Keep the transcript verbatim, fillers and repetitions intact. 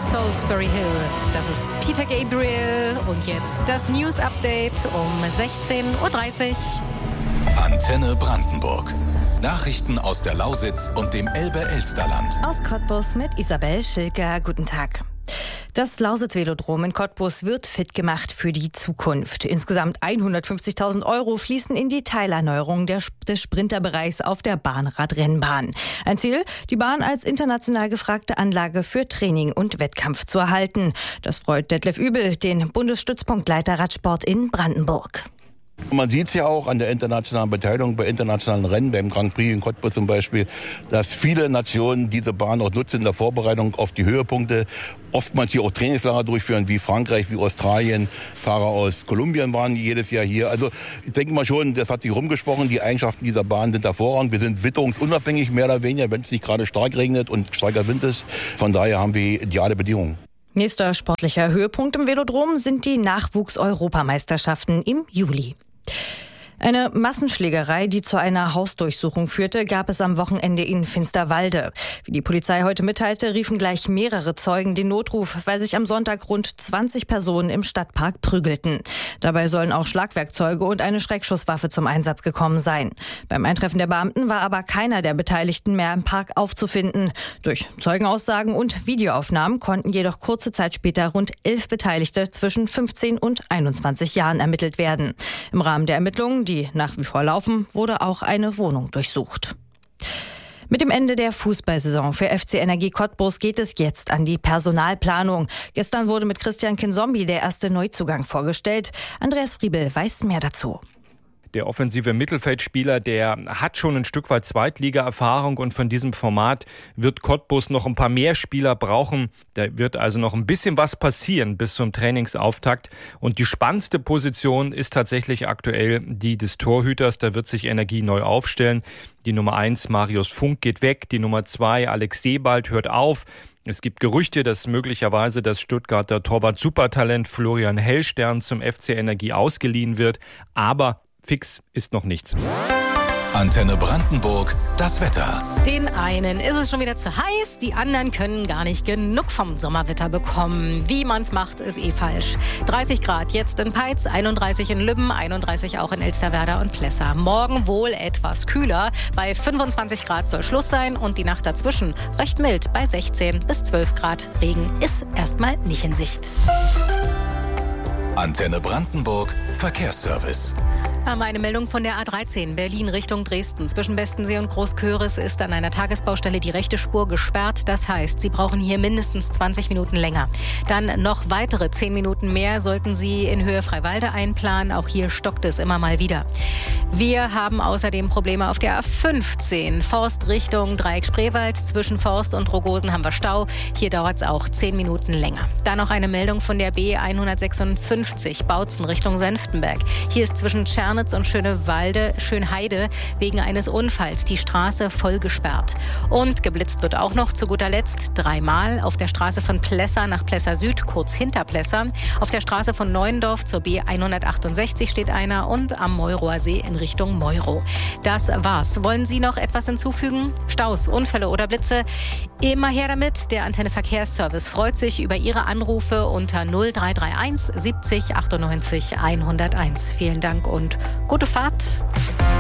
Salisbury Hill. Das ist Peter Gabriel und jetzt das News Update um sechzehn Uhr dreißig. Antenne Brandenburg. Nachrichten aus der Lausitz und dem Elbe-Elsterland. Aus Cottbus mit Isabel Schilker. Guten Tag. Das Lausitz-Velodrom in Cottbus wird fit gemacht für die Zukunft. Insgesamt hundertfünfzigtausend Euro fließen in die Teilerneuerung der, des Sprinterbereichs auf der Bahnradrennbahn. Ein Ziel, die Bahn als international gefragte Anlage für Training und Wettkampf zu erhalten. Das freut Detlef Übel, den Bundesstützpunktleiter Radsport in Brandenburg. Man sieht es ja auch an der internationalen Beteiligung bei internationalen Rennen, beim Grand Prix in Cottbus zum Beispiel, dass viele Nationen diese Bahn auch nutzen in der Vorbereitung auf die Höhepunkte. Oftmals hier auch Trainingslager durchführen, wie Frankreich, wie Australien. Fahrer aus Kolumbien waren jedes Jahr hier. Also ich denke mal schon, das hat sich rumgesprochen, die Eigenschaften dieser Bahn sind hervorragend. Wir sind witterungsunabhängig, mehr oder weniger, wenn es nicht gerade stark regnet und starker Wind ist. Von daher haben wir ideale Bedingungen. Nächster sportlicher Höhepunkt im Velodrom sind die Nachwuchs-Europameisterschaften im Juli. Eine Massenschlägerei, die zu einer Hausdurchsuchung führte, gab es am Wochenende in Finsterwalde. Wie die Polizei heute mitteilte, riefen gleich mehrere Zeugen den Notruf, weil sich am Sonntag rund zwanzig Personen im Stadtpark prügelten. Dabei sollen auch Schlagwerkzeuge und eine Schreckschusswaffe zum Einsatz gekommen sein. Beim Eintreffen der Beamten war aber keiner der Beteiligten mehr im Park aufzufinden. Durch Zeugenaussagen und Videoaufnahmen konnten jedoch kurze Zeit später rund elf Beteiligte zwischen fünfzehn und einundzwanzig Jahren ermittelt werden. Im Rahmen der Ermittlungen, die nach wie vor laufen, wurde auch eine Wohnung durchsucht. Mit dem Ende der Fußballsaison für F C Energie Cottbus geht es jetzt an die Personalplanung. Gestern wurde mit Christian Kinzombie der erste Neuzugang vorgestellt. Andreas Friebel weiß mehr dazu. Der offensive Mittelfeldspieler, der hat schon ein Stück weit Zweitliga-Erfahrung und von diesem Format wird Cottbus noch ein paar mehr Spieler brauchen. Da wird also noch ein bisschen was passieren bis zum Trainingsauftakt. Und die spannendste Position ist tatsächlich aktuell die des Torhüters. Da wird sich Energie neu aufstellen. Die Nummer eins, Marius Funk, geht weg. Die Nummer zwei, Alex Sebald, hört auf. Es gibt Gerüchte, dass möglicherweise das Stuttgarter Torwart-Supertalent Florian Hellstern zum F C Energie ausgeliehen wird. Aber fix ist noch nichts. Antenne Brandenburg, das Wetter. Den einen ist es schon wieder zu heiß, die anderen können gar nicht genug vom Sommerwetter bekommen. Wie man's macht, ist eh falsch. dreißig Grad jetzt in Peitz, einunddreißig in Lübben, einunddreißig auch in Elsterwerda und Plessa. Morgen wohl etwas kühler, bei fünfundzwanzig Grad soll Schluss sein und die Nacht dazwischen recht mild bei sechzehn bis zwölf Grad. Regen ist erstmal nicht in Sicht. Antenne Brandenburg, Verkehrsservice. Haben wir eine Meldung von der A dreizehn, Berlin Richtung Dresden. Zwischen Bestensee und Großköris ist an einer Tagesbaustelle die rechte Spur gesperrt. Das heißt, Sie brauchen hier mindestens zwanzig Minuten länger. Dann noch weitere zehn Minuten mehr sollten Sie in Höhe Freiwalde einplanen. Auch hier stockt es immer mal wieder. Wir haben außerdem Probleme auf der A fünfzehn, Forst Richtung Dreieck-Spreewald. Zwischen Forst und Rogosen haben wir Stau. Hier dauert es auch zehn Minuten länger. Dann noch eine Meldung von der B hundertsechsundfünfzig, Bautzen Richtung Senftenberg. Hier ist zwischen Tschernitz und Schönewalde, Schönheide wegen eines Unfalls die Straße voll gesperrt. Und geblitzt wird auch noch zu guter Letzt dreimal auf der Straße von Plessa nach Plessa Süd, kurz hinter Plessa. Auf der Straße von Neuendorf zur B hundertachtundsechzig steht einer und am Meuroer See in Richtung Meuro. Das war's. Wollen Sie noch etwas hinzufügen? Staus, Unfälle oder Blitze? Immer her damit. Der Antenne Verkehrsservice freut sich über Ihre Anrufe unter null drei drei eins siebzig achtundneunzig hunderteins. Vielen Dank und gute Fahrt.